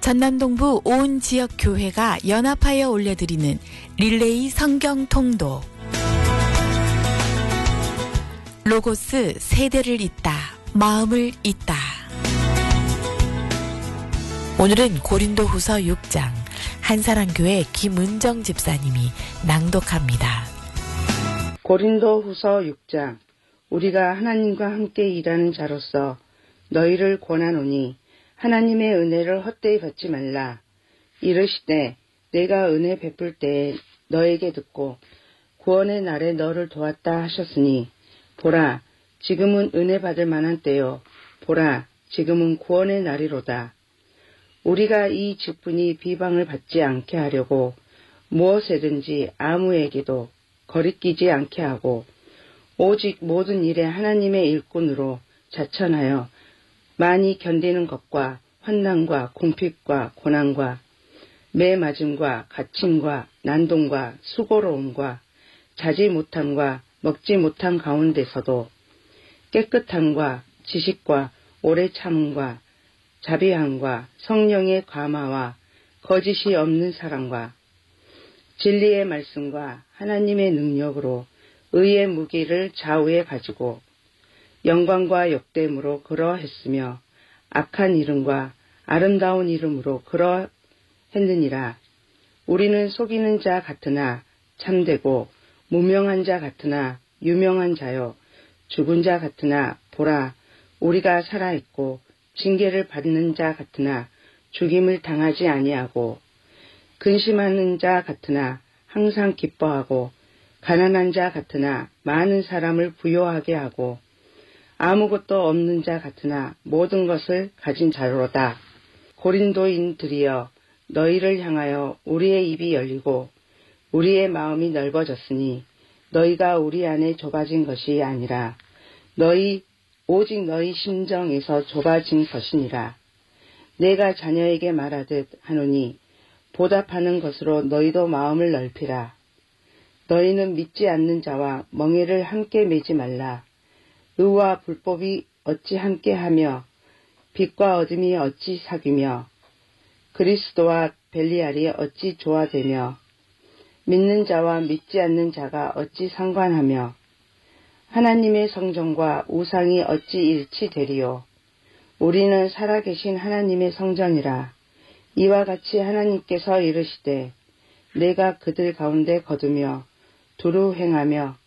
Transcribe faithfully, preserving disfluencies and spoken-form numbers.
전남동부 온 지역 교회가 연합하여 올려드리는 릴레이 성경 통독. 로고스 세대를 잇다, 마음을 잇다. 오늘은 고린도후서 육 장 한사랑교회 김은정 집사님이 낭독합니다. 고린도후서 육 장. 우리가 하나님과 함께 일하는 자로서 너희를 권하노니 하나님의 은혜를 헛되이 받지 말라. 이르시되 내가 은혜 베풀 때에 너에게 듣고 구원의 날에 너를 도왔다 하셨으니 보라 지금은 은혜 받을 만한 때요 보라 지금은 구원의 날이로다. 우리가 이 직분이 비방을 받지 않게 하려고 무엇에든지 아무에게도 거리끼지 않게 하고 오직 모든 일에 하나님의 일꾼으로 자천하여 많이 견디는 것과 환난과 궁핍과 고난과 매맞음과 갇힘과 난동과 수고로움과 자지 못함과 먹지 못한 가운데서도 깨끗함과 지식과 오래 참음과 자비함과 성령의 감화와 거짓이 없는 사랑과 진리의 말씀과 하나님의 능력으로 의의 무기를 좌우에 가지고 영광과 역됨으로 그러했으며 악한 이름과 아름다운 이름으로 그러했느니라. 우리는 속이는 자 같으나 참되고 무명한 자 같으나 유명한 자요 죽은 자 같으나 보라 우리가 살아있고 징계를 받는 자 같으나 죽임을 당하지 아니하고 근심하는 자 같으나 항상 기뻐하고 가난한 자 같으나 많은 사람을 부요하게 하고 아무것도 없는 자 같으나 모든 것을 가진 자로다. 고린도인들이여 너희를 향하여 우리의 입이 열리고 우리의 마음이 넓어졌으니 너희가 우리 안에 좁아진 것이 아니라 너희 오직 너희 심정에서 좁아진 것이니라. 내가 자녀에게 말하듯 하노니 보답하는 것으로 너희도 마음을 넓히라. 너희는 믿지 않는 자와 멍에를 함께 매지 말라. 의와 불법이 어찌 함께하며 빛과 어둠이 어찌 사귀며 그리스도와 벨리알이 어찌 조화되며 믿는 자와 믿지 않는 자가 어찌 상관하며 하나님의 성전과 우상이 어찌 일치되리요. 우리는 살아계신 하나님의 성전이라. 이와 같이 하나님께서 이르시되 내가 그들 가운데 거두며 두루 행하며